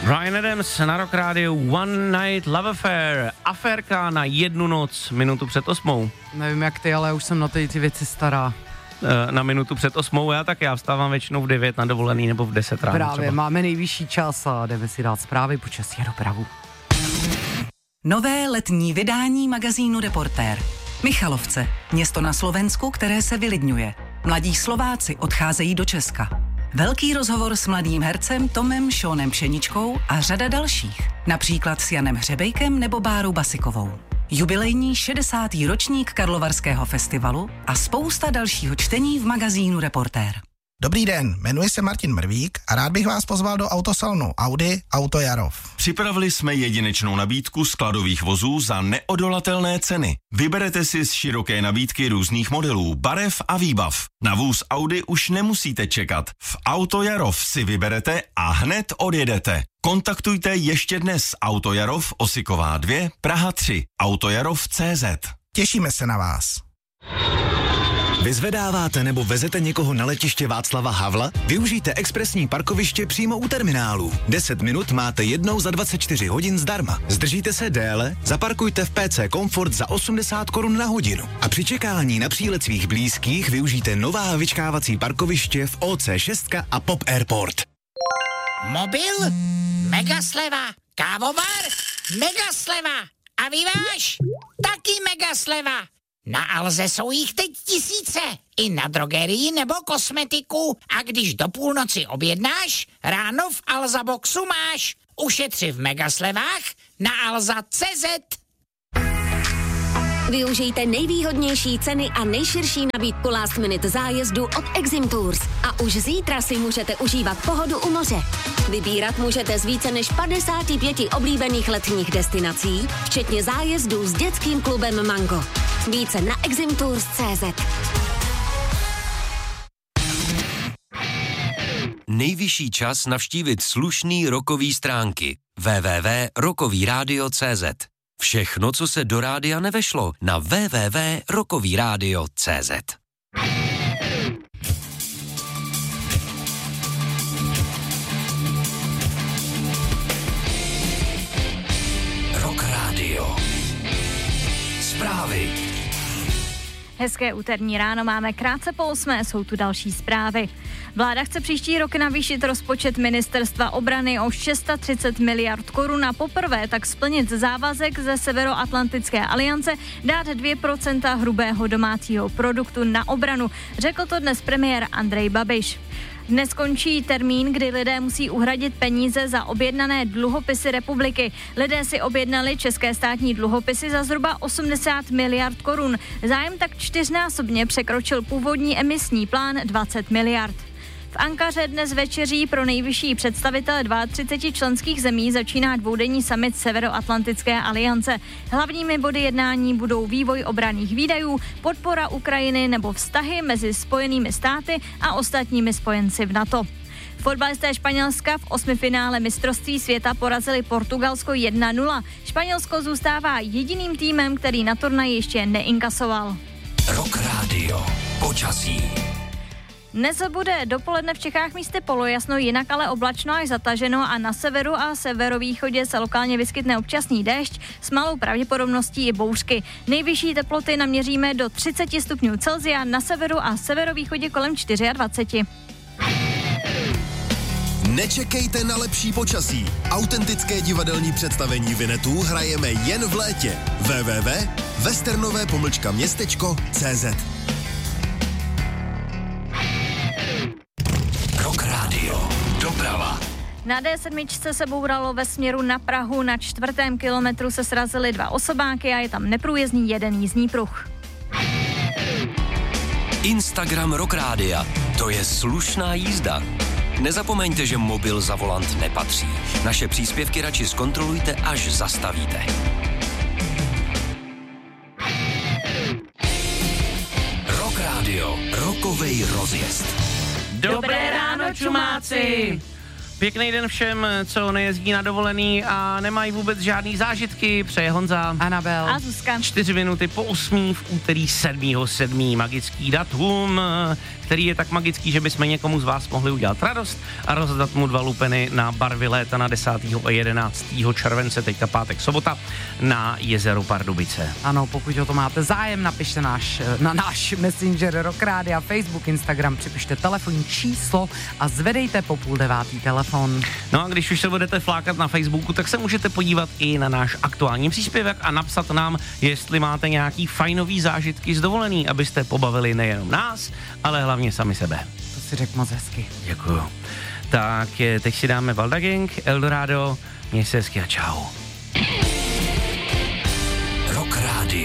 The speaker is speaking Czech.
Bryan Adams na Rock Radio, One Night Love Affair, aférka na 1 noc, minutu před 8. Nevím jak ty, ale už jsem na ty věci stará. Na minutu před 8, já vstávám většinou v 9 na dovolený nebo v 10 ráno. Právě, třeba. máme nejvyšší čas a jdeme si dát zprávy, počasí a dopravu. Nové letní vydání magazínu Reportér. Michalovce, město na Slovensku, které se vylidňuje. Mladí Slováci odcházejí do Česka. Velký rozhovor s mladým hercem Tomem Šónem Pšeničkou a řada dalších. Například s Janem Hřebejkem nebo Bárou Basikovou. Jubilejní 60. ročník Karlovarského festivalu a spousta dalšího čtení v magazínu Reportér. Dobrý den, jmenuji se Martin Mrvík a rád bych vás pozval do autosalonu Audi Auto Jarov. Připravili jsme jedinečnou nabídku skladových vozů za neodolatelné ceny. Vyberete si z široké nabídky různých modelů, barev a výbav. Na vůz Audi už nemusíte čekat. V Auto Jarov si vyberete a hned odjedete. Kontaktujte ještě dnes Auto Jarov, Osiková 2, Praha 3, autojarov.cz. Těšíme se na vás. Vyzvedáváte nebo vezete někoho na letiště Václava Havla? Využijte expresní parkoviště přímo u terminálu. 10 minut máte jednou za 24 hodin zdarma. Zdržíte se déle? Zaparkujte v PC Comfort za 80 korun na hodinu. A při čekání na přílet svých blízkých využijte nová vyčkávací parkoviště v OC6 a Pop Airport. Mobil? Mega sleva. Kávovar? Mega sleva. A vyváž? Taky mega sleva. Na Alze jsou jich teď tisíce. I na drogerii nebo kosmetiku. A když do půlnoci objednáš, ráno v Alza Boxu máš. Ušetři v megaslevách na alza.cz. Využijte nejvýhodnější ceny a nejširší nabídku last minute zájezdu od Exim Tours. A už zítra si můžete užívat pohodu u moře. Vybírat můžete z více než 55 oblíbených letních destinací, včetně zájezdů s dětským klubem Mango. Více na eximtours.cz. Nejvyšší čas navštívit slušný rockový stránky www.rockovyradio.cz. Všechno, co se do rádia nevešlo, na www.rockovyradio.cz. Rock Radio. Zprávy. Hezké úterní ráno, máme krátce po 8, jsou tu další zprávy. Vláda chce příští rok navýšit rozpočet Ministerstva obrany o 630 miliard korun a poprvé tak splnit závazek ze Severoatlantické aliance dát 2% hrubého domácího produktu na obranu, řekl to dnes premiér Andrej Babiš. Dnes končí termín, kdy lidé musí uhradit peníze za objednané dluhopisy republiky. Lidé si objednali české státní dluhopisy za zhruba 80 miliard korun. Zájem tak 4násobně překročil původní emisní plán 20 miliard. V Ankaře dnes večeří pro nejvyšší představitele 32 členských zemí začíná dvoudenní summit Severoatlantické aliance. Hlavními body jednání budou vývoj obranných výdajů, podpora Ukrajiny nebo vztahy mezi Spojenými státy a ostatními spojenci v NATO. Fotbalisté Španělska v 8. finále mistrovství světa porazili Portugalsko 1-0. Španělsko zůstává jediným týmem, který na turnaji ještě neinkasoval. Rock Radio. Počasí. Dnes bude dopoledne v Čechách místy polojasno, jinak ale oblačno až zataženo a na severu a severovýchodě se lokálně vyskytne občasný déšť s malou pravděpodobností i bouřky. Nejvyšší teploty naměříme do 30 stupňů Celsia, na severu a severovýchodě kolem 24. Nečekejte na lepší počasí. Autentické divadelní představení Vinetů hrajeme jen v létě. www.westernové-městečko.cz. Rock Radio. Doprava. Na D7 se bouralo ve směru na Prahu, na 4. kilometru se srazily 2 osobáky a je tam neprůjezdný jeden jízdní pruh. Instagram Rock Rádia. To je slušná jízda. Nezapomeňte, že mobil za volant nepatří. Naše příspěvky radši zkontrolujte, až zastavíte. Rock Radio. Rockovej rozjezd. Dobré ráno, čumáci! Pěkný den všem, co nejezdí na dovolený a nemají vůbec žádný zážitky. Přeje Honza, Anabel a Zuzka. 4 minuty po 8 v úterý 7.7. Magický datum, který je tak magický, že bychom někomu z vás mohli udělat radost a rozdat mu 2 lupeny na barvy léta na 10. a 11. července, teďka pátek, sobota, na jezeru Pardubice. Ano, pokud o to máte zájem, napište na náš Messenger Rock Rádia, Facebook, Instagram, připište telefonní číslo a zvedejte po 8:30 telefon. No a když už se budete flákat na Facebooku, tak se můžete podívat i na náš aktuální příspěvek a napsat nám, jestli máte nějaký fajnový zážitky z dovolený, abyste pobavili nejenom nás, ale hlavně sami sebe. To si řekl moc hezky. Děkuju. Tak teď si dáme Valda Gang, Eldorado, měj se hezky a čau.